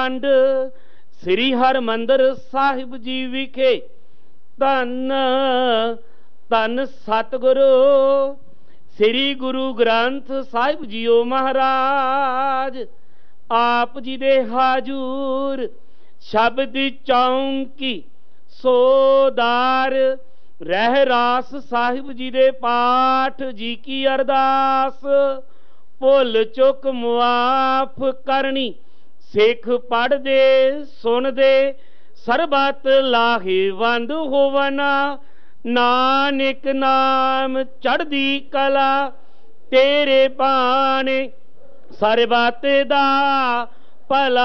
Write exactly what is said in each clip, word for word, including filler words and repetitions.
ਪਿੰਡ ਸ੍ਰੀ ਹਰਿਮੰਦਰ ਸਾਹਿਬ ਜੀ ਵਿਖੇ ਧੰਨ ਧੰਨ ਸਤਿਗੁਰੂ ਸ੍ਰੀ ਗੁਰੂ ਗ੍ਰੰਥ ਸਾਹਿਬ ਜੀਓ ਮਹਾਰਾਜ ਆਪ ਜੀ ਦੇ ਹਾਜ਼ੂਰ ਸ਼ਬਦ ਚੌਂਕੀ ਸੋਦਾਰ ਰਹਿ ਰਾਸ ਸਾਹਿਬ ਜੀ ਦੇ ਪਾਠ ਜੀ ਕੀ ਅਰਦਾਸ ਭੁੱਲ ਚੁੱਕ ਮੁਆਫ ਕਰਨੀ ਸਿੱਖ ਪੜ੍ਹਦੇ ਸੁਣਦੇ ਸਰਬਤ ਲਾਹੇਵੰਦ ਹੋਵਨਾ ਨਾਨਕ ਨਾਮ ਚੜ੍ਹਦੀ ਕਲਾ ਤੇਰੇ ਬਾਣੇ ਸਰਬਤ ਦਾ ਭਲਾ।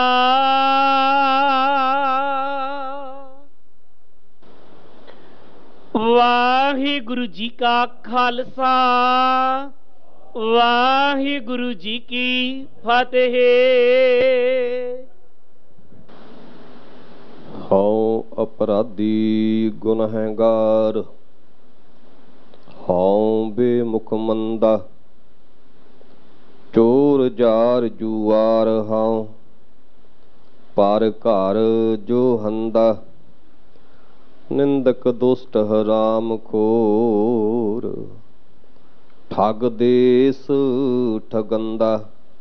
ਵਾਹਿਗੁਰੂ ਜੀ ਕਾ ਖਾਲਸਾ ਵਾਹਿਗੁਰੂ ਜੀ ਕੀ ਫਤਿਹ। ਹਉ ਅਪਰਾਧੀ ਗੁਨਹਗਾਰ ਹਉ ਬੇਮੁਖ ਮੰਦਾ ਚੋਰ ਜਾਰ ਜੂਆਰ ਹਉ ਪਰ ਘਰ ਜੋ ਹੰਦਾ ਨਿੰਦਕ ਦੁਸ਼ਟ ਹਰਾਮ ਖੋਰ ਠੱਗ ਦੇਸ ਠਗੰਦਾ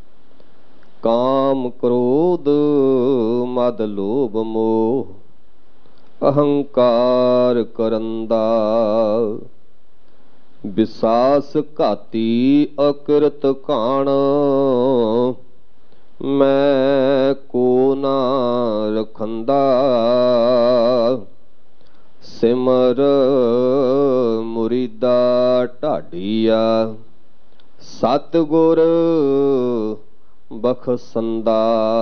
ਕਾਮ ਕ੍ਰੋਧ ਮਦ ਲੋਭ ਮੋਹ ਅਹੰਕਾਰ ਕਰੰਦਾ ਵਿਸਾਸ ਘਾਤੀ ਅਕਿਰਤ ਕਾਣ ਮੈਂ ਕੋ ਨਾ ਰਖੰਦਾ ਸਿਮਰ ਮੁਰੀਦਾ ਢਾਡੀਆ ਸਤਿਗੁਰ ਬਖਸ਼ੰਦਾ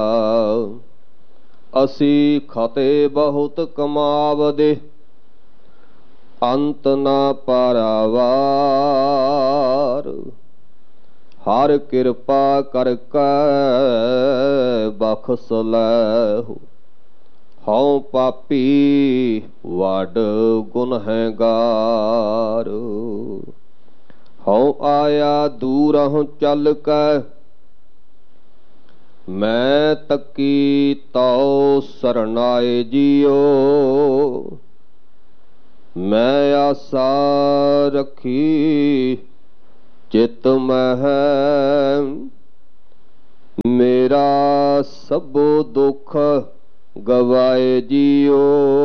ਅਸੀਂ ਖਤੇ ਬਹੁਤ ਕਮਾਵਦੇ ਅੰਤ ਨਾ ਪਾਰਾਵਾਰ ਹਰ ਕਿਰਪਾ ਕਰਕੇ ਬਖਸ਼ ਲੈਹੁ ਹਉ ਪਾਪੀ ਵੱਡ ਗੁਨਹਗਾਰ ਹਉ ਆਇਆ ਦੂਰਹੁ ਚੱਲ ਕੇ ਮੈਂ ਤੱਕੀ ਤਉ ਸਰਨਾਏ ਜੀਓ ਮੈਂ ਆਸਾ ਰੱਖੀ ਚਿਤ ਮਹਿ ਮੇਰਾ ਸਭੋ ਦੁੱਖ ਗਵਾਏ ਜੀਓ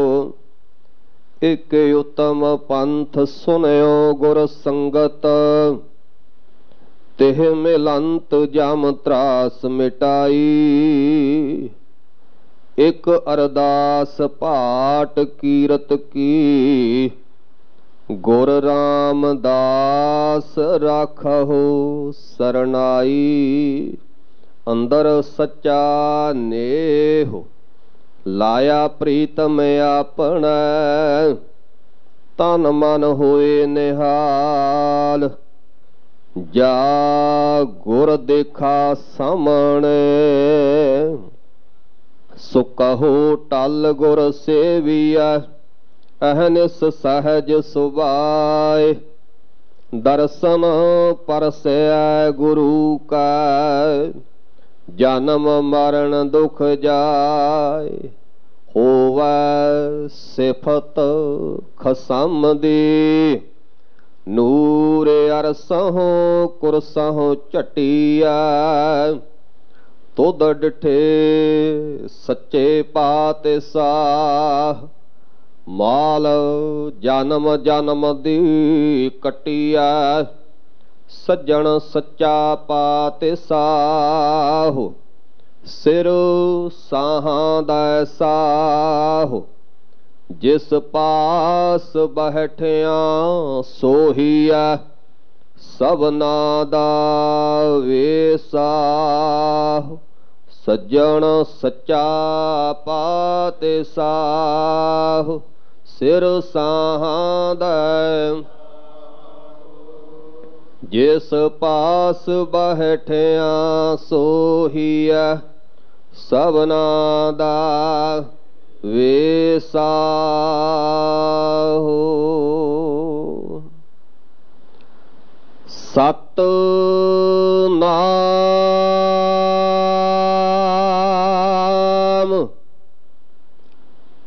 ਇਕ ਉਤਮ ਪੰਥ ਸੁਨਿਓ ਗੁਰ ਸੰਗਤ ਤਿਹ ਮਿਲੰਤ ਜਮ ਤਰਾਸ ਮਿਟਾਈ ਇਕ ਅਰਦਾਸ ਪਾਟ ਕੀਰਤ ਕੀ ਗੁਰ ਰਾਮਦਾਸ ਰਾਖਹੁ ਸਰਨਾਈ ਅੰਦਰ ਸੱਚਾ ਨੇਹੁ ਲਾਇਆ ਪ੍ਰੀਤਮ ਆਪਣਾ ਤਨ ਮਨ ਹੋਏ ਨਿਹਾਲ ਜਾ ਗੁਰ ਦੇਖਾ ਸਾਹਮਣੇ ਸੋ ਕਹੋ ਟਲ ਗੁਰ ਸੇਵੀਐ ਅਹਨਿਸ ਸਹਿਜ ਸੁਭਾਏ ਦਰਸ਼ਨ ਪਰਸੈ ਗੁਰੂ ਕਾ ਜਨਮ ਮਰਨ ਦੁਖ ਜਾਏ ਹੋਵੈ ਸਿਫਤ ਖਸਮ ਦੀ ਨੂਰ ਅਰਸਹੁ ਕੁਰਸਹੁ ਝਟੀਐ ਤੁਧ ਡਿਠੇ ਸੱਚੇ ਪਾਤਸ਼ਾਹ ਮਾਲ ਜਨਮ ਜਨਮ ਦੀ ਕੱਟੀਐ ਸੱਜਣ ਸੱਚਾ ਪਾਤਸ਼ਾਹ ਸਿਰ ਸਾਹਾਂ ਦਾ ਸਾਹੁ ਜਿਸ ਪਾਸ ਬੈਠਿਆ ਸੋਹੀਐ ਸਭਨਾ ਦਾ ਵੇਸਾਹੁ ਸੱਜਣ ਸੱਚਾ ਪਾਤਸ਼ਾਹ ਸਿਰ ਸਾਹਾਂ ਦਾ ਜਿਸ ਪਾਸ ਬੈਠਿਆ ਸੋਹੀਐ ਸਭਨਾ ਦਾ ਵੇਸਾਹੁ। ਸਤਿਨਾਮ